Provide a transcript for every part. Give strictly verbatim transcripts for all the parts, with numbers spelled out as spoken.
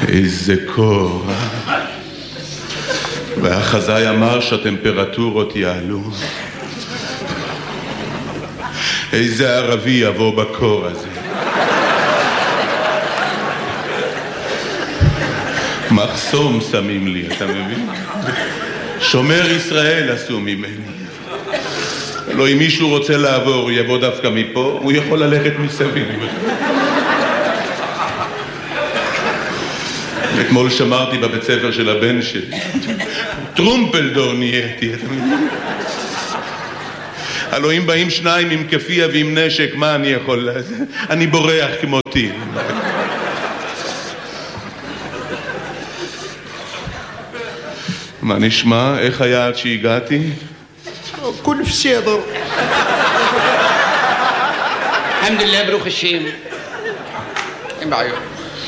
איזה קור, והחזאי אמר שהטמפרטורות יעלו. איזה ערבי יבוא בקור הזה. מחסום שמים לי, אתה מבין? שומר ישראל עשו ממני. לא, אם מישהו רוצה לעבור, הוא יבוא דווקא מפה, הוא יכול ללכת מסביב. אתמול שמרתי בבית ספר של הבן שלי. טרומפלדור נהייתי, אתה מבין? הלוא אם באים שניים עם כפיה ועם נשק, מה אני יכול לעשות? אני בורח כמו טיל. מה נשמע? איך היה עד שהגעתי? كل בסדר. الحمد لله ברוך השם. אין בעיות.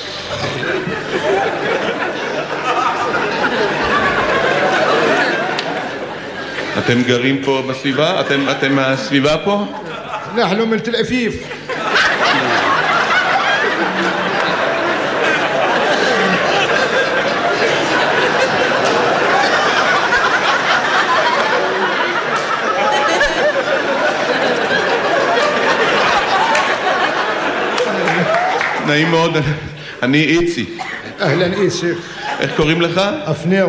אתם גרים פה בסביבה? אתם, אתם מהסביבה פה? אנחנו מתל אביב. נעים מאוד, אני איצי. אהלן איצי. איך קוראים לך? אפנר.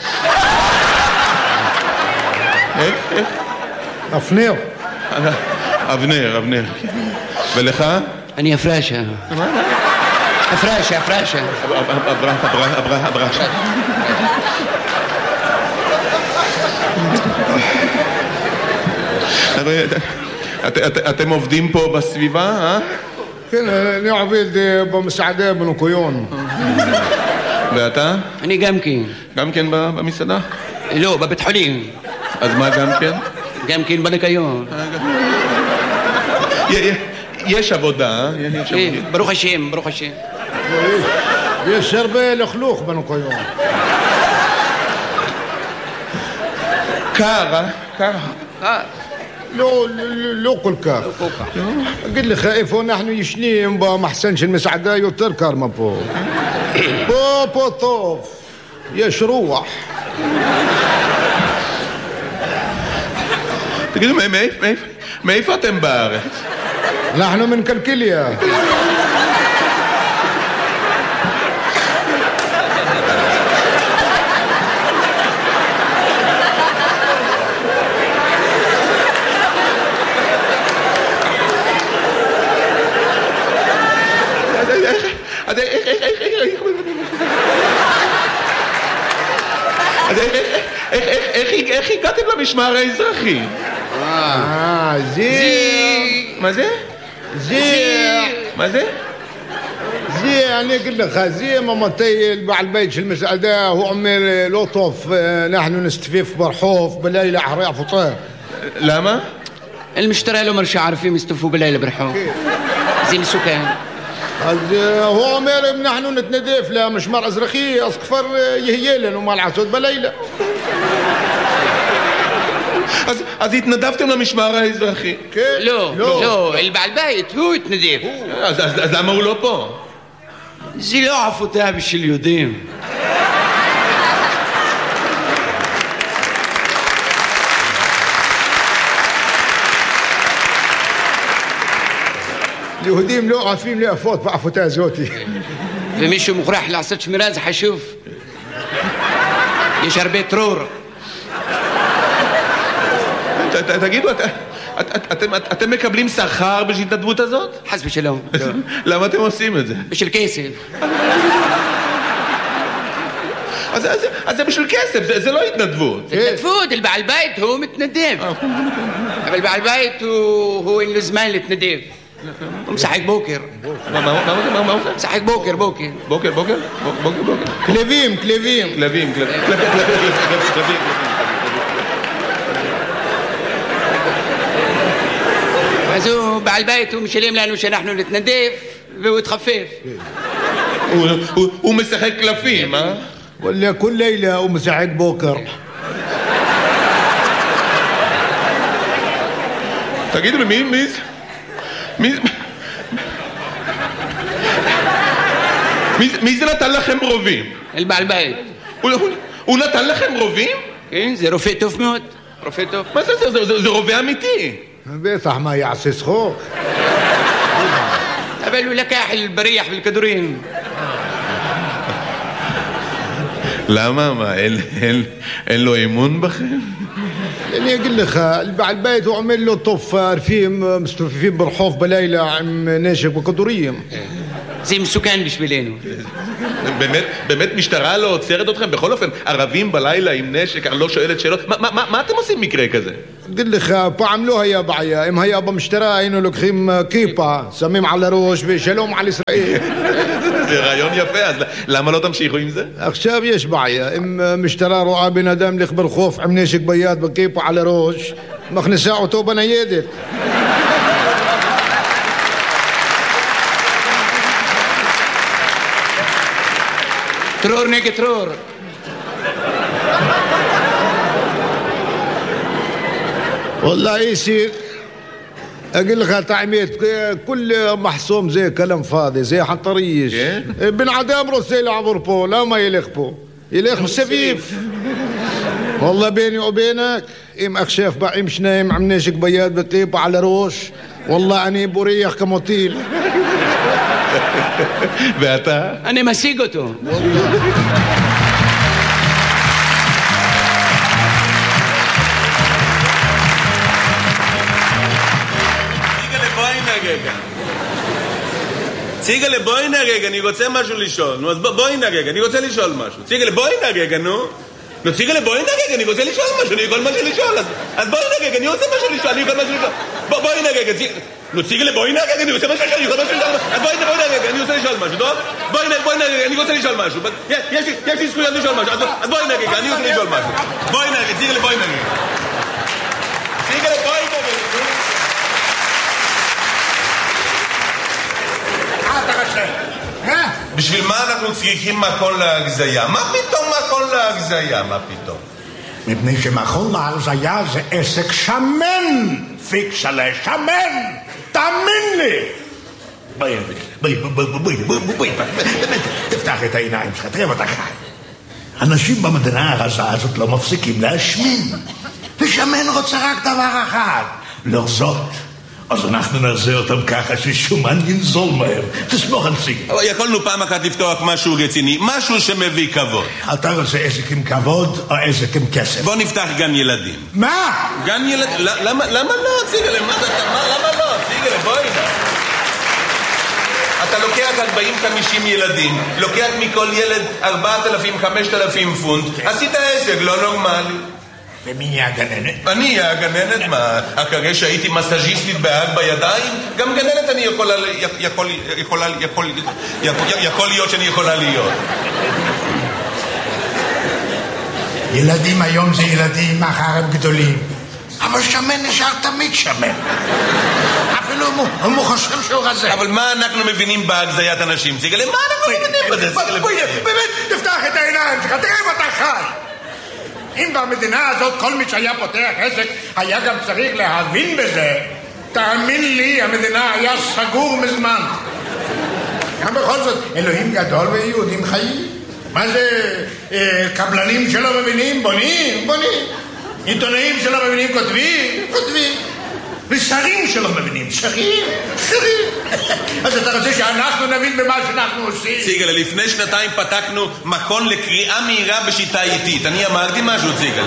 איך? איך? אפנר. אבנר, אבנר. ולך? אני אפרשה. אפרשה, אפרשה. אברה, אברה, אברה, אברה. אתם עובדים פה בסביבה, אה? כן, אני עובד במסעדה בנוקיון. ואתה? אני גם כן. גם כן במסעדה? לא, בבית חולים. אז מה גם כן? גם כן בניקיון. יש עבודה, אה? ברוך השם, ברוך השם. יש הרבה לכלוך בניקיון. קר, אה? קר. אה. לא, לא כל כך. אגיד לך, איפה אנחנו ישנים במחסן של מסעדה יותר קר מפה. פה, פה טוב. יש רוח. תגידו, מאיפה אתם בארץ? אנחנו מן קלקיליה. איך הגעתם למשמר האזרחי? אה, זה... מה זה? זה... מה זה? זה, אני אגיד לך, זה ממתי בעל בית של מסעדה, הוא אומר לא טוב, אנחנו נסתופף ברחוב בלילה אחרי הפוטר. למה? המשטרה לא מרשה ערבים יסתופפו בלילה ברחוב. זה מסוכן. אז הוא אומר אם אנחנו נתנדף למשמר אזרחי, אז כבר יהיה לנו מה לעשות בלילה. אז, אז התנדבתם למשמר האזרחי? כן. לא, לא, לא, בעל בית, הוא התנדב. אז, אז, אז למה הוא לא פה? זה לא עפותה בשביל יהודים. יהודים לא עפים לעפות בעפותה הזאת. ומישהו מוכרח לעשות שמירה, זה חשוב. יש הרבה טרור. תגידו, אתם מקבלים שכר בשביל ההתנדבות הזאת? חס ושלום. למה אתם עושים את זה? בשביל כסף. אז זה בשביל כסף, זה לא התנדבות. זה התנדבות, בעל בית הוא מתנדב. אבל בעל בית הוא אין לו זמן להתנדב. הוא משחק בוקר. מה, מה, מה, מה עושה? משחק בוקר, בוקר. בוקר, בוקר? בוקר, בוקר. כלבים, כלבים. כלבים, כלבים, כלבים. אז הוא בעל בית, הוא משלם לנו שאנחנו נתנדב, והוא התחפף. הוא משחק קלפים, אה? וואלה, כל לילה הוא משחק בוקר. תגידו לי, מי, מי זה? מי... מי זה נתן לכם רובים? البعل بيت. הוא נתן לכם רובים? כן, זה רופא טוב מאוד. רופא טוב. מה זה? זה רובה אמיתי. בטח מה יעשה צחוק. אבל הוא לקח البريح بالكدورين. למה? מה? אין לו אמון בכם? אני אגיד לך, البعل بيت הוא עומד לו طفار فيهم مستوففين برحوف بليلة עם נשק וכדורים. זה מסוכן בשבילנו. באמת, באמת משטרה לא עוצרת אתכם? בכל אופן, ערבים בלילה עם נשק, אני לא שואלת שאלות. מה, מה, מה אתם עושים מקרה כזה? אגיד לך, פעם לא היה בעיה. אם היה במשטרה היינו לוקחים כיפה, שמים על הראש ושלום על ישראל. זה רעיון יפה, אז למה לא תמשיכו עם זה? עכשיו יש בעיה. אם משטרה רואה בן אדם לך ברחוב עם נשק ביד וכיפה על הראש, מכניסה אותו בניידת. טרור נגד טרור. والله يصير اقول لك تعميت كل محصوم زي كلام فاضي زي حنطريش بن عدام رسل عبر بو لا ما يلخ بو يلخ سفيف والله بيني وبينك ام اخشاف بعيم شنايم عم ناشك بياد بطيب على روش والله اني بريح كموتيل ואתה? אני משיג אותו. ציגלה בואי נרגע, אני רוצה משהו לשאול. נו, אז בואי נרגע, אני רוצה לשאול משהו. ציגלה בואי נרגע, נו. נו, ציגלה בואי נרגע, אני רוצה לשאול משהו, אני יכול משהו לשאול. אז בואי נרגע, אני רוצה משהו לשאול, אני יכול משהו לשאול. בואי נרגע, נו, ציגלה בואי נרגע, אני רוצה משהו לשאול, אני יכול משהו לשאול. אז בואי נרגע, אני רוצה לשאול משהו, טוב? בואי נרגע, אני רוצה לשאול משהו. יש לי זכויות לשאול משהו, אז בואי נרגע, אני רוצה לשאול משהו. בואי נרגע, ציגלה בואי נרגע. ציגלה בואי נרגע. בשביל מה אנחנו צריכים מקום להגזיה? מה פתאום מקום להגזיה? מה פתאום? מפני שמקום להגזיה זה עסק שמן, פיקסלה, שמן, תאמין לי. בואי, בואי, בואי, בואי, בואי, בואי, תפתח את העיניים שלך, תראה אותך חי. אנשים במדינה הרזה הזאת לא מפסיקים להשמין, ושמן רוצה רק דבר אחד, לרזות. אז אנחנו נעשה אותם ככה ששומן ינזול מהר. תסמוך על סיגל. אבל יכולנו פעם אחת לפתוח משהו רציני, משהו שמביא כבוד. אתה רוצה עסק עם כבוד או עסק עם כסף? בוא נפתח גן ילדים. מה? גן ילדים? למה לא, ציגל? למה לא? ציגל, בואי נע. אתה לוקח ארבעים חמישים ילדים, לוקח מכל ילד ארבעת אלפים חמשת אלפים פונט, עשית עסק לא נורמלי. ומי יהיה הגננת? אני אהיה הגננת, מה? אחרי שהייתי מסאז'יסטית בהג בידיים, גם גננת אני יכולה, יכול, יכולה, יכול, יכול להיות שאני יכולה להיות. ילדים היום זה ילדים, מחר הם גדולים. אבל שמן נשאר תמיד שמן. אפילו אם הוא חושב שהוא רזה. אבל מה אנחנו מבינים בהגזיית אנשים? ציגלה, מה אנחנו מבינים בזה? באמת, תפתח את העיניים שלך, תראה ואתה חי. אם במדינה הזאת כל מי שהיה פותח עסק היה גם צריך להבין בזה, תאמין לי, המדינה היה סגור מזמן. גם בכל זאת, אלוהים גדול ויהודים חיים. מה זה, אה, קבלנים שלא מבינים, בונים, בונים. עיתונאים שלא מבינים, כותבים, כותבים. ושרים שלא מבינים, שרים, שרים. אז אתה רוצה שאנחנו נבין במה שאנחנו עושים? ציגל, לפני שנתיים פתחנו מכון לקריאה מהירה בשיטה איטית. אני אמרתי משהו, ציגל.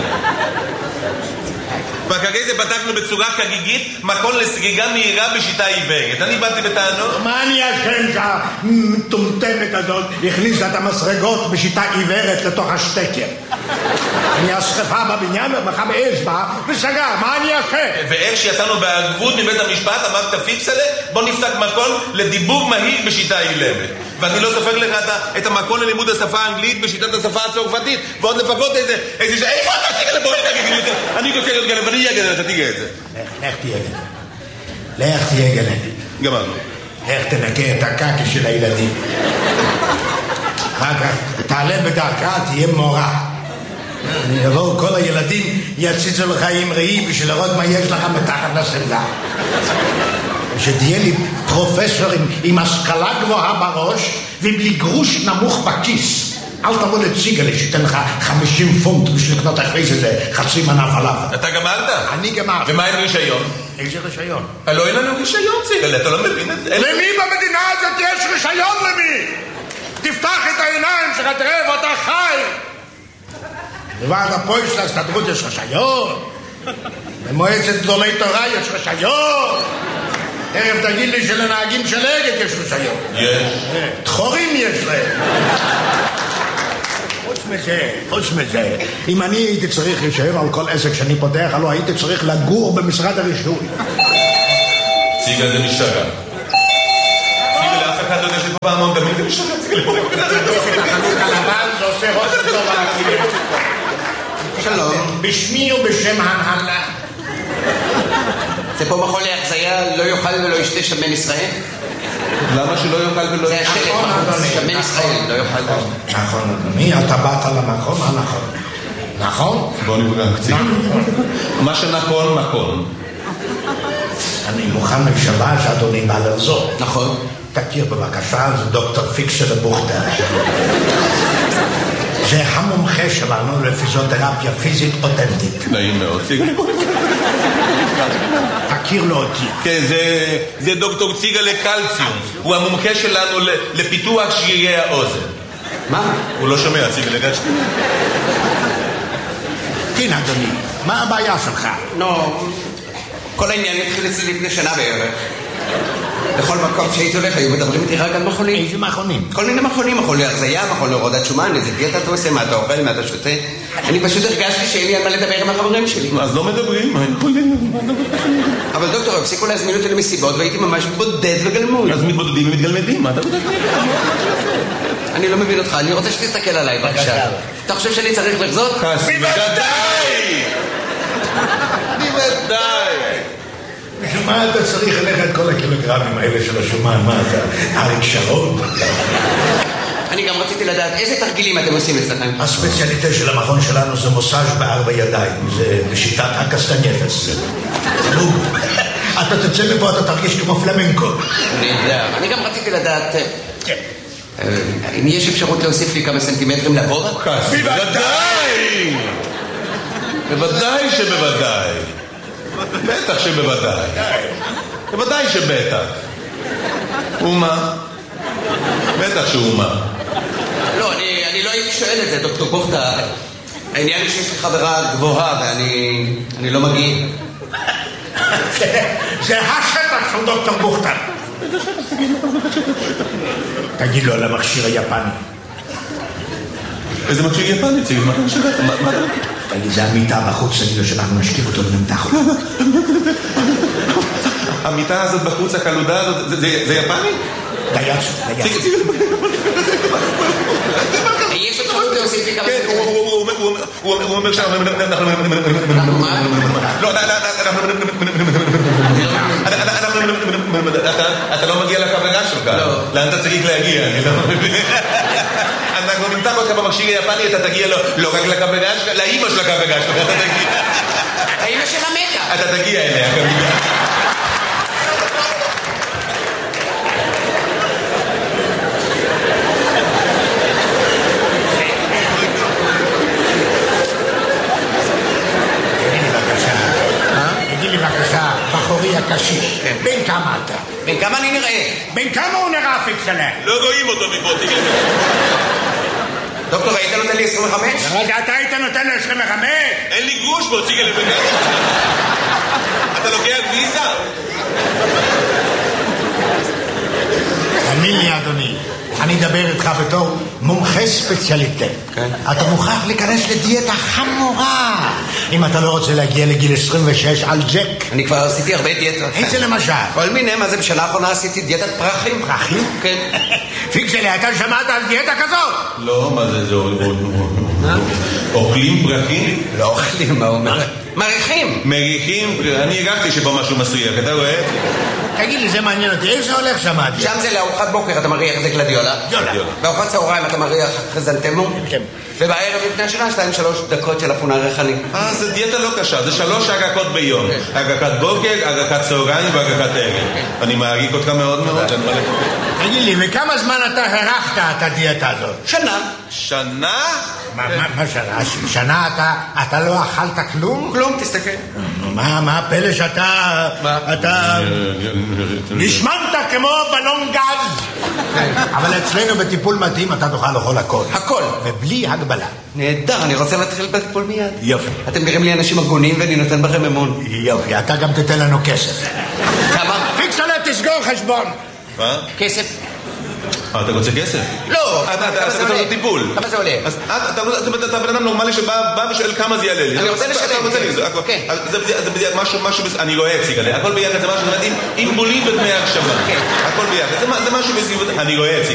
ואחרי זה פתחנו בצורה חגיגית מכון לסגיגה מהירה בשיטה עיוורת. אני באתי בטענות. מה אני אשם שהמטומטמת הזאת הכניסה את המסרגות בשיטה עיוורת לתוך השטקר? אני השכפה בבניין ומחה באש בה וסגר, מה אני אשם? ואיך שיצאנו בערבות מבית המשפט אמרת פיקס עליה, בוא נפתח מכון לדיבור מהיר בשיטה אילמת. ואני לא סופר לך את המכון ללימוד השפה האנגלית בשיטת השפה הצרפתית, ועוד לפחות איזה, איזה ש... איפה אתה תיגע לבוא נגיד? אני רוצה להיות גלב, ואני אהיה גלב, אתה תיגע את זה. לך תהיה גלב. לך תהיה גלב. גמרנו. לך תנקה את הקקי של הילדים. אחר כך תעלה בדרכה, תהיה מורה. יבואו כל הילדים, יציצו לך עם ראי בשביל לראות מה יש לך מתחת לשמלה. שתהיה לי פרופסור עם, עם השכלה גבוהה בראש ובלי גרוש נמוך בכיס. אל תבוא לציגה לי שתן לך חמישים פונט בשביל לקנות אחרי זה חצי מנה פלאפל. אתה גמרת? אני גמרתי. ומה עם רישיון? איזה רישיון? לא, אין לנו רישיון, ציגה, אתה לא מבין את זה. למי במדינה הזאת יש רישיון למי? תפתח את העיניים שלך, תראה ואתה חי. לוועד הפועל של ההסתדרות יש רישיון. במועצת גדולי תורה יש רישיון. ערב תגיד לי שלנהגים של אגד יש רישיון. יש. דחורים יש להם. חוץ מזה, חוץ מזה, אם אני הייתי צריך רישיון על כל עסק שאני פותח, הלוא הייתי צריך לגור במשרד הרישוי. ציגה זה משתגע. ציגה לאף אחד לא יודע שפה פעם המון דמים זה משתגע. ציגה לפה. החנות הלבן זה עושה ראש טובה. שלום. בשמי ובשם ההנהלה. זה פה מכון להחזיה, לא יאכל ולא ישתה שמן ישראל? למה שלא יאכל ולא זה ישתה? השלט, שמן ישראל, לא יאכל ולא ישתה. נכון, אדוני, אתה באת למקום הנכון. נכון? בוא נפגע קצת. מה שנכון, נכון. אני מוכן לשבע שאדוני בא לרזור. נכון. תכיר בבקשה, זה דוקטור פיקסל בוכטר. זה המומחה שלנו לפיזיותרפיה פיזית אותנטית. נעים מאוד. תכיר לו אותי. כן, זה דוקטור ציגה לקלציום. הוא המומחה שלנו לפיתוח שרירי האוזן. מה? הוא לא שומע, ציגה לקלציום. כן, אדוני, מה הבעיה שלך? לא, כל העניין התחיל אצלי לפני שנה בערך. בכל מקום שהייתי הולך היו מדברים איתי רק על מכונים. איזה מכונים? כל מיני מכונים, מכון להרזיה, מכון להורדת שומן, איזה דיאטה אתה עושה, מה אתה אוכל, מה אתה שותה. אני פשוט הרגשתי שאין לי על מה לדבר עם החברים שלי. אז לא מדברים, מה יכולים? אבל דוקטור, הפסיקו להזמין אותי למסיבות והייתי ממש בודד וגלמוד. אז מתבודדים ומתגלמדים, מה אתה בודד? אני לא מבין אותך, אני רוצה שתסתכל עליי בבקשה. אתה חושב שאני צריך לחזות? בוודאי! בוודאי! מה אתה צריך ללכת את כל הקילוגרמים האלה של השומן? מה אתה? אריק שרון? אני גם רציתי לדעת איזה תרגילים אתם עושים אצלכם. הספציאליטה של המכון שלנו זה מוסאז' בארבע ידיים. זה בשיטת הקסטנייטס. אתה תצא מפה, אתה תרגיש כמו פלמנקו. אני גם רציתי לדעת אם יש אפשרות להוסיף לי כמה סנטימטרים לגובה? בוודאי! בוודאי שבוודאי. בטח שבוודאי. בוודאי שבטח. ומה? בטח שאומה. לא, אני, אני לא הייתי שואל את זה, דוקטור בוכטה. העניין הוא שיש לי חברה גבוהה ואני אני לא מגיע. זה השטח של דוקטור בוכטה. תגיד לו על המכשיר היפני. איזה מכשיר יפני? ציג, מה אתה משגעת? מה אתה... תגיד, זה המיטה בחוץ, תגיד לו שאנחנו נשכיב אותו ונמתח אותו. המיטה הזאת בחוץ, הקלודה הזאת, זה יפני? דייצו, דייצו. יש אפשרות להוסיף לי כמה כן, הוא אומר שאנחנו... לא, אתה לא מגיע לחברה שלך. לאן אתה צריך להגיע? אני לא מבין. אנחנו נמתח אותך במכשיר היפני, אתה תגיע לא רק לחברה שלך, לאמא של החברה שלך אתה תגיע. האמא שלה מתה. אתה תגיע אליה גם. בחורי הקשיש, בין כמה אתה? בין כמה אני נראה? בין כמה הוא נראה פיקסלה? לא רואים אותו מפה, ציגל. דוקטור, היית נותן לי עשרים וחמש? רגע, אתה היית נותן לי עשרים וחמש? אין לי גרוש בו, ציגל. אתה לוקח ויזה? תאמין לי, אדוני, אני אדבר איתך בתור מומחה ספציאליטה. אתה מוכרח להיכנס לדיאטה חמורה אם אתה לא רוצה להגיע לגיל עשרים ושש על ג'ק. אני כבר עשיתי הרבה דיאטות. איזה למשל? כל מיני, מה זה בשנה האחרונה עשיתי דיאטת פרחים. פרחים? כן. פיקסלי, אתה שמעת על דיאטה כזאת? לא, מה זה, זה אוכלים פרחים? לא אוכלים, מה אומר? מריחים. מריחים? אני הרגשתי שפה משהו מסריח, אתה רואה? תגיד לי, זה מעניין אותי, איך זה הולך שם? שם זה לארוחת בוקר אתה מריח זה גלדיולה. גלדיולה. בארוחת צהריים אתה מריח חזנטמו. כן. ובערב לפני השנה שתיים שלוש דקות של אפונה ריחני. אה, זה דיאטה לא קשה, זה שלוש הגקות ביום. הגקת בוקר, הגקת צהריים והגקת ערב. אני מעריך אותך מאוד מאוד. תגיד לי, וכמה זמן אתה הרחת את הדיאטה הזאת? שנה. שנה? מה, מה, מה שנה? שנה אתה, אתה לא אכלת כלום? כלום, תסתכל. מה, מה הפלא שאתה, אתה נשמנת כמו בלון גז? אבל אצלנו בטיפול מתאים אתה תוכל לאכול הכל. הכל. ובלי הגבלה. נהדר, אני רוצה להתחיל בטיפול מיד. יופי. אתם נראים לי אנשים הגונים ואני נותן בכם אמון. יופי, אתה גם תתן לנו כסף. כמה? פיקסלה, תסגור חשבון. מה? כסף? אתה רוצה כסף? לא. אתה רוצה טיפול. כמה זה עולה? אז אתה בן אדם נורמלי שבא ושואל כמה זה יעלה לי. אני רוצה לשלם. זה בדיוק משהו, אני רואה ציגה, הכל ביחד זה משהו, עם בולים ודמי הקשבה. הכל ביחד, זה משהו בסביבות, אני רואה ציגה.